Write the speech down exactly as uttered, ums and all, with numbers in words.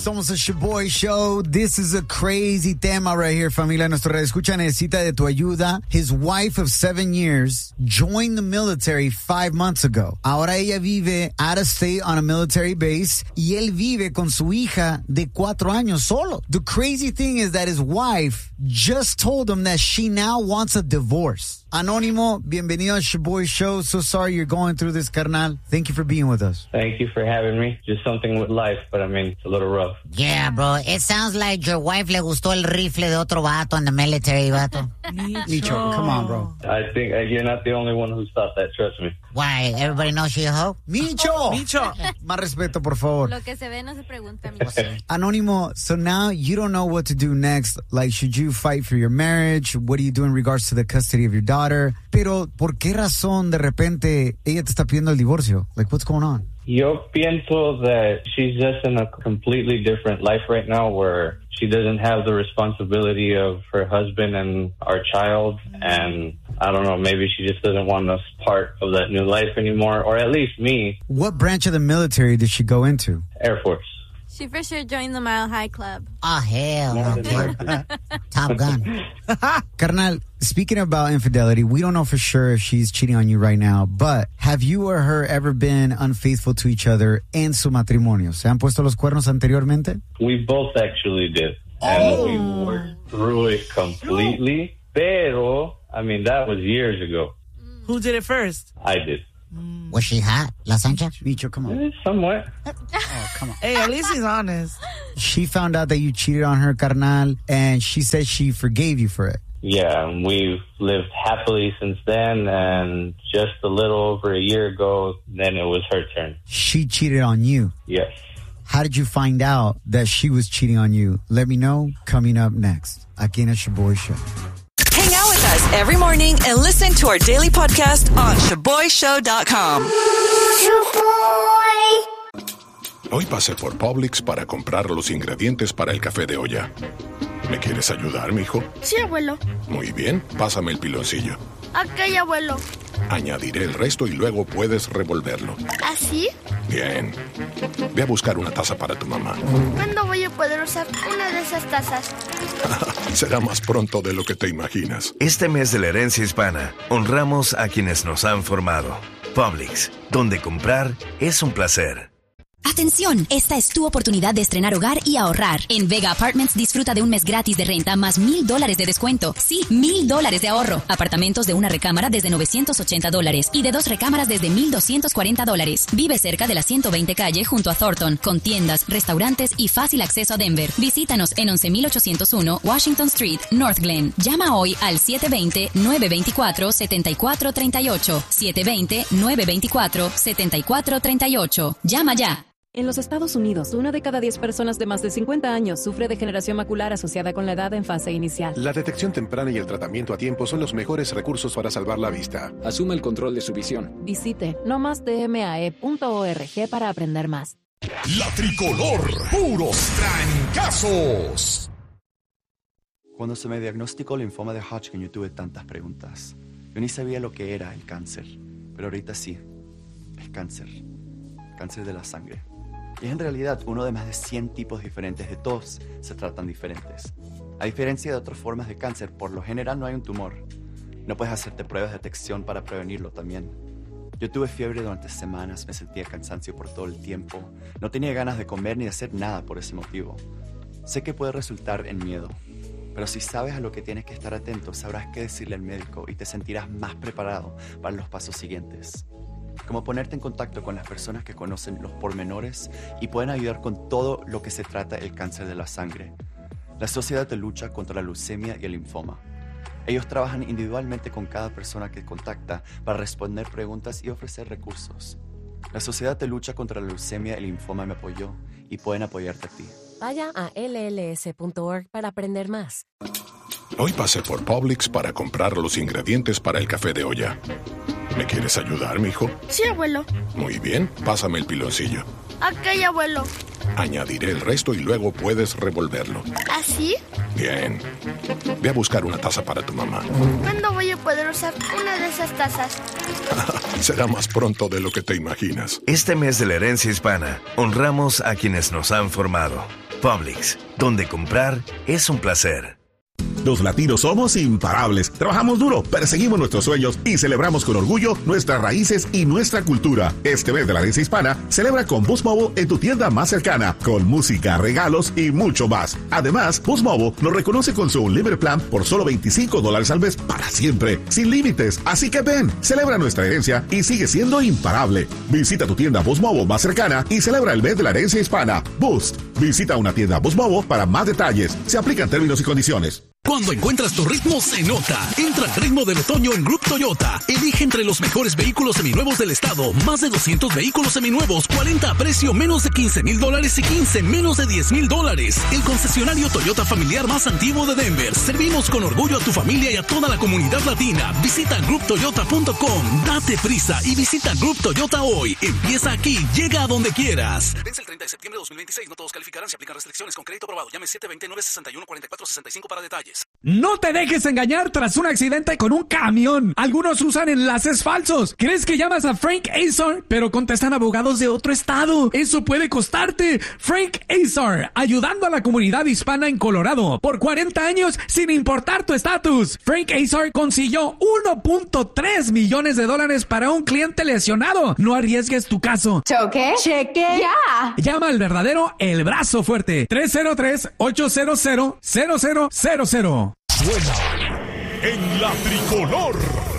Somos el Shaboy Show. This is a crazy tema right here, familia. Nuestro escucha necesita de tu ayuda. His wife of seven years joined the military five months ago. Ahora ella vive out of state on a military base y él vive con su hija de cuatro años solo. The crazy thing is that his wife just told him that she now wants a divorce. Anónimo, bienvenido al Shaboy Show. So sorry you're going through this, carnal. Thank you for being with us. Thank you for having me. Just something with life, but I mean, it's a little rough. Yeah, bro. It sounds like your wife le gustó el rifle de otro vato in the military, vato. Micho, come on, bro. I think uh, you're not the only one who's thought that, trust me. Why? Everybody knows she a hoe? Micho! Micho. Más respeto, por favor. Lo que se ve no se pregunta, Micho. Anónimo, so now you don't know what to do next. Like, should you fight for your marriage? What do you do in regards to the custody of your daughter? Pero, ¿por qué razón de repente ella te está pidiendo el divorcio? Like, what's going on? Yo pienso that she's just in a completely different life right now where she doesn't have the responsibility of her husband and our child. And I don't know, maybe she just doesn't want us part of that new life anymore, or at least me. What branch of the military did she go into? Air Force. She for sure joined the Mile High Club. Oh, hell. Okay. Top Gun. Carnal, speaking about infidelity, we don't know for sure if she's cheating on you right now, but have you or her ever been unfaithful to each other en su matrimonio? ¿Se han puesto los cuernos anteriormente? We both actually did. And Oh. we worked through it completely. Pero, I mean, that was years ago. Who did it first? I did. Was she hot, La Sancha? Micho, come on. Eh, Somewhat. Oh, come on. Hey, at least he's honest. She found out that you cheated on her, carnal, and she said she forgave you for it. Yeah, and we've lived happily since then, and just a little over a year ago, then it was her turn. She cheated on you. Yes. How did you find out that she was cheating on you? Let me know coming up next. Aquí en el Shaboy Show. Hang out with us every morning and listen to our daily podcast on shaboy show dot com. Hoy pasé por Publix para comprar los ingredientes para el café de olla. ¿Me quieres ayudar, mijo? Sí, abuelo. Muy bien, pásame el piloncillo. Ok, abuelo. Añadiré el resto y luego puedes revolverlo. ¿Así? Bien. Ve a buscar una taza para tu mamá. ¿Cuándo voy a poder usar una de esas tazas? Será más pronto de lo que te imaginas. Este mes de la herencia hispana, honramos a quienes nos han formado. Publix, donde comprar es un placer. Atención, esta es tu oportunidad de estrenar hogar y ahorrar. En Vega Apartments disfruta de un mes gratis de renta más mil dólares de descuento. Sí, mil dólares de ahorro. Apartamentos de una recámara desde novecientos ochenta dólares y de dos recámaras desde mil doscientos cuarenta dólares. Vive cerca de la ciento veinte calle junto a Thornton, con tiendas, restaurantes y fácil acceso a Denver. Visítanos en once mil ochocientos uno Washington Street, North Glen. Llama hoy al siete dos cero, nueve dos cuatro, siete cuatro tres ocho. siete dos cero, nueve dos cuatro, siete cuatro tres ocho. Llama ya. En los Estados Unidos, una de cada diez personas de más de cincuenta años sufre degeneración macular asociada con la edad en fase inicial. La detección temprana y el tratamiento a tiempo son los mejores recursos para salvar la vista. Asuma el control de su visión. Visite no más d m a e punto org para aprender más. La Tricolor, puros trancazos. Cuando se me diagnosticó linfoma de Hodgkin, yo tuve tantas preguntas. Yo ni sabía lo que era el cáncer, pero ahorita sí, es cáncer. Cáncer de la sangre. Y es en realidad uno de más de cien tipos diferentes, de todos se tratan diferentes. A diferencia de otras formas de cáncer, por lo general no hay un tumor. No puedes hacerte pruebas de detección para prevenirlo también. Yo tuve fiebre durante semanas, me sentía cansancio por todo el tiempo, no tenía ganas de comer ni de hacer nada por ese motivo. Sé que puede resultar en miedo, pero si sabes a lo que tienes que estar atento, sabrás qué decirle al médico y te sentirás más preparado para los pasos siguientes. Como ponerte en contacto con las personas que conocen los pormenores y pueden ayudar con todo lo que se trata el cáncer de la sangre. La Sociedad de Lucha contra la Leucemia y el Linfoma. Ellos trabajan individualmente con cada persona que contacta para responder preguntas y ofrecer recursos. La Sociedad de Lucha contra la Leucemia y el Linfoma me apoyó y pueden apoyarte a ti. Vaya a L L S punto org para aprender más. Hoy pasé por Publix para comprar los ingredientes para el café de olla. ¿Me quieres ayudar, mijo? Sí, abuelo. Muy bien, pásame el piloncillo. Ok, abuelo. Añadiré el resto y luego puedes revolverlo. ¿Así? Bien. Ve a buscar una taza para tu mamá. ¿Cuándo voy a poder usar una de esas tazas? Será más pronto de lo que te imaginas. Este mes de la herencia hispana, honramos a quienes nos han formado. Publix, donde comprar es un placer. Los latinos somos imparables. Trabajamos duro, perseguimos nuestros sueños y celebramos con orgullo nuestras raíces y nuestra cultura. Este mes de la herencia hispana, celebra con Boost Mobile en tu tienda más cercana, con música, regalos y mucho más. Además, Boost Mobile nos reconoce con su Unlimited Plan por solo veinticinco dólares al mes para siempre, sin límites. Así que ven, celebra nuestra herencia y sigue siendo imparable. Visita tu tienda Boost Mobile más cercana y celebra el mes de la herencia hispana. Boost. Visita una tienda Boost Mobile para más detalles. Se aplican términos y condiciones. Cuando encuentras tu ritmo, se nota. Entra al ritmo del otoño en Group Toyota. Elige entre los mejores vehículos seminuevos del estado. Más de doscientos vehículos seminuevos, cuarenta a precio menos de quince mil dólares y quince menos de diez mil dólares. El concesionario Toyota familiar más antiguo de Denver. Servimos con orgullo a tu familia y a toda la comunidad latina. Visita group toyota punto com. Date prisa y visita Group Toyota hoy. Empieza aquí, llega a donde quieras. Vence el treinta de septiembre de dos mil veintiséis. No todos calificarán. Se aplican restricciones. Con crédito aprobado. Llame siete dos nueve, nueve seis uno, cuatro cuatro seis cinco para detalles. No te dejes engañar tras un accidente con un camión. Algunos usan enlaces falsos. ¿Crees que llamas a Frank Azar, pero contestan abogados de otro estado? Eso puede costarte. Frank Azar, ayudando a la comunidad hispana en Colorado por cuarenta años sin importar tu estatus. Frank Azar consiguió uno punto tres millones de dólares para un cliente lesionado. No arriesgues tu caso. ¿Choque? Cheque. Ya. Llama al verdadero El Brazo Fuerte. tres cero tres, ocho cero cero, cero cero cero cero. Suena en la tricolor.